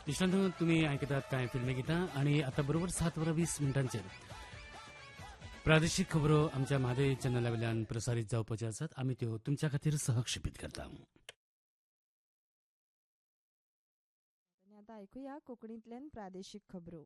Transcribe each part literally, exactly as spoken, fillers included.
दिशांतून तुम्ही ऐकतात काय फिल्मी गीतां आणि आता बरोबर सात वरां वीस मिनटांचेर प्रादेशीक खबरो आमच्या म्हादय चॅनला वयल्यान प्रसारीत जावपाच्यो आसात. आमी त्यो तुमच्या खातीर सहक्षेपीत करता. आता ऐकूया कोकणीतल्यान प्रादेशीक खबरो.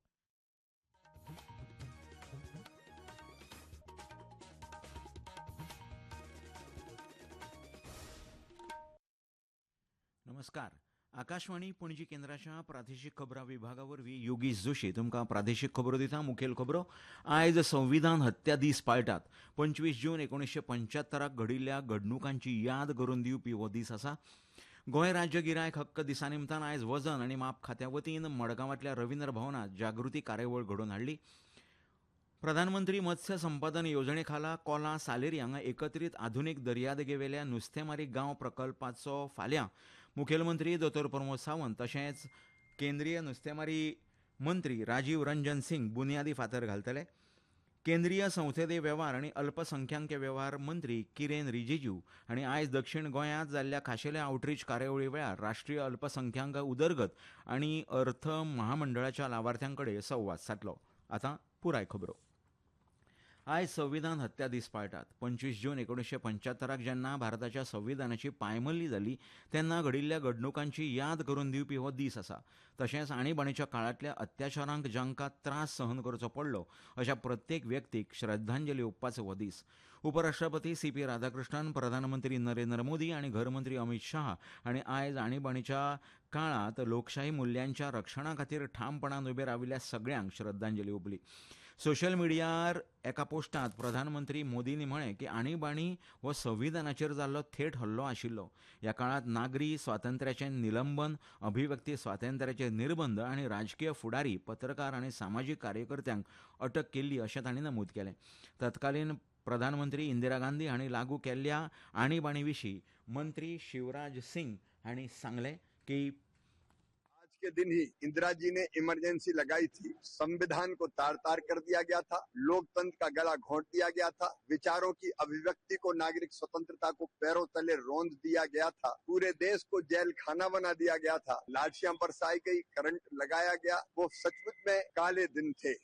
नमस्कार. आकाशवाणी पणजी केंद्राच्या प्रादेशीक खबरां विभागा वरवीं योगेश जोशी तुमकां प्रादेशीक खबरो दिता. मुखेल खबरो. आयज संविधान हत्या दीस पाळटात. पंचवीस जून एकोणीशे पंच्यात्तराक घडिल्ल्या घडणुकांची याद करून दिवपी हो दीस आसा. गोंय राज्य गिरायक हक्क दिसा निमतान आयज वजन आनी माप खात्या वतीन मडगांवांतल्या रवींद्र भवनात जागृती कार्यावळ घडोवन हाडली. प्रधानमंत्री मत्स्य संपदन येवजणे खाला कोला सालेरी हांगा एकत्रीत आधुनीक दर्यादेगेवेल्या नुस्तेमारी गांव प्रकल्पाचो फाल्यां मुखेलमंत्री दोतोर प्रमोद सावंत तशेंच केंद्रीय नुस्तेमारी मंत्री राजीव रंजन सिंग बुनयादी फातर घालतले. केंद्रीय संसदीय वेव्हार आनी अल्पसंख्याक वेव्हार मंत्री किरेन रिजिजू हांणी आयज दक्षिण गोंयांत जाल्ल्या खाशेल्या आउटरीच कार्यावळी वेळार राष्ट्रीय अल्पसंख्याक उदरगत आनी अर्थ महामंडळाच्या लावार्थ्यां कडेन संवाद सादलो. आतां पुराय खबरो. आयज संविधान हत्या दीस पाळटात. पंचवीस जून एकोणीशे पंच्यात्तराक जेन्ना भारताच्या संविधानाची पायमल्ली जाली तेन्ना घडिल्ल्या घडणुकांची याद करून दिवपी हो दीस आसा. तशेंच आणिबाणीच्या काळांतल्या अत्याचारांक जांकां त्रास सहन करचो पडलो अशा प्रत्येक व्यक्तीक श्रद्धांजली ओंपपाचो हो दीस. उपराष्ट्रपती सी पी राधाकृष्णन, प्रधानमंत्री नरेंद्र मोदी आनी घरमंत्री अमित शाह हांणी आयज आणिबाणीच्या काळांत लोकशाही मुल्यांच्या रक्षणा खातीर ठामपणान उबे राविल्ल्या सगळ्यांक श्रद्धांजली ओंपली. सोशल मिडियार एका पोस्टांत प्रधानमंत्री मोदींनी म्हळें की आणिबाणी हो संविधानाचेर जाल्लो थेट हल्लो आशिल्लो. ह्या काळांत नागरी स्वातंत्र्याचें निलंबन, अभिव्यक्ती स्वातंत्र्याचे निर्बंध आनी राजकीय फुडारी, पत्रकार आनी सामाजीक कार्यकर्त्यांक अटक केल्ली अशें तांणी नमूद केलें. तत्कालीन प्रधानमंत्री इंदिरा गांधी हांणी लागू केल्ल्या आणिबाणी विशीं मंत्री शिवराज सिंग हांणी सांगलें की के दिन ही इंदिरा जी ने इमरजेंसी लगाई थी. संविधान को तार तार कर दिया गया था. लोकतंत्र का गला घोंट दिया गया था. विचारों की अभिव्यक्ति को, नागरिक स्वतंत्रता को पैरों तले रौंद दिया गया था. पूरे देश को जेल खाना बना दिया गया था. लाठियां बरसाई गई, करंट लगाया गया. वो सचमुच में काले दिन थे.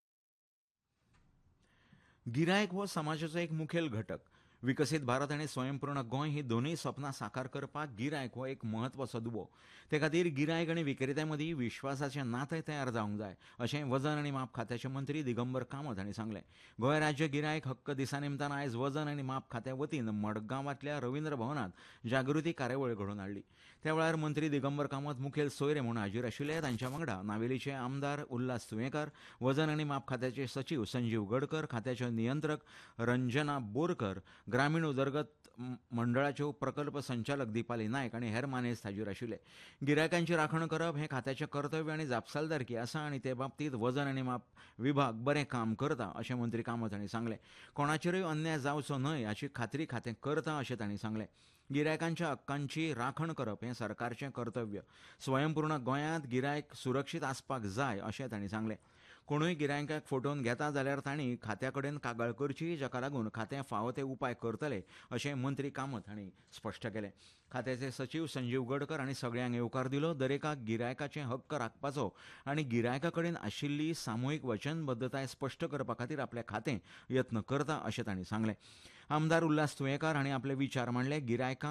गिरायक हो समाजाचो एक मुखेल घटक. विकसीत भारत आनी स्वयंपूर्ण गोंय ही दोनूय सपनां साकार करपाक गिरायक हो एक म्हत्वाचो दुबो. ते खातीर गिरायक आनी विक्रेत्यां मदीं विश्वासाचें नातें तयार जावंक जाय अशें वजन आनी माप खात्याचे मंत्री दिगंबर कामत हांणी सांगलें. गोंय राज्य गिरायक हक्क दिसा निमतान आयज वजन आनी माप खात्या वतीन मडगांवांतल्या रवींद्र भवनांत जागृती कार्यावळ घडोवन हाडली. त्या वेळार मंत्री दिगंबर कामत मुखेल सोयरे म्हूण हाजीर आशिल्ले. तांच्या वांगडा नावेलीचे आमदार उल्हास तुयेंकार, वजन आनी माप खात्याचे सचीव संजीव गडकर, खात्याचे नियंत्रक रंजना बोरकर, ग्रामीण उदरगत मंडळाच्यो प्रकल्प संचालक दिपाली नायक आनी हेर मानेस्त हाजीर आशिल्ले. गिरायकांची राखण करप हें खात्याचें कर्तव्य आनी जापसालदारकी आसा आनी ते बाबतींत वजन आनी माप विभाग बरें काम करता अशें मंत्री कामत हांणी सांगलें. कोणाचेरूय अन्याय जावचो न्हय हाची खात्री खातें करता अशें तांणी सांगलें. गिरायकांच्या हक्कांची राखण करप हें सरकारचें कर्तव्य. स्वयंपूर्ण गोंयांत गिरायक सुरक्षीत आसपाक जाय अशें तांणी सांगलें. कोणूय गिरायकांक फटोवन घेता जाल्यार तांणी खात्या कडेन कागाळ करची, जाका लागून खातें फावो ते उपाय करतले अशें मंत्री कामत हांणी स्पश्ट केलें. खात्याचे सचीव संजीव गडकर हांणी सगळ्यांक येवकार दिलो. दरेकाक गिरायकाचे हक्क राखपाचो आनी गिरायका कडेन आशिल्ली सामुहीक वचनबद्धताय स्पश्ट करपा खातीर आपलें खातें यत्न करता अशें तांणी सांगलें. आमदार उल्हास तुयेंकार हांणी आपले विचार मांडले. गिरायकांक